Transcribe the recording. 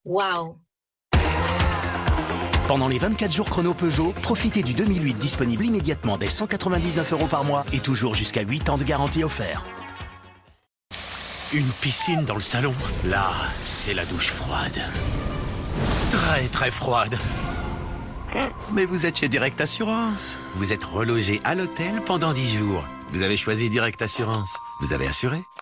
Waouh! Pendant les 24 jours chrono Peugeot, profitez du 2008 disponible immédiatement dès 199 € par mois et toujours jusqu'à 8 ans de garantie offert. Une piscine dans le salon. Là, c'est la douche froide. Très très froide. Mais vous êtes chez Direct Assurance. Vous êtes relogé à l'hôtel pendant 10 jours. Vous avez choisi Direct Assurance. Vous avez assuré?